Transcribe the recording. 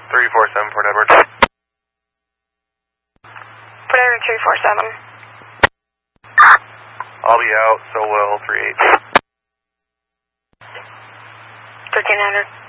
347 Port Edward. Port Edward 347. I'll be out, so will 38. 1300.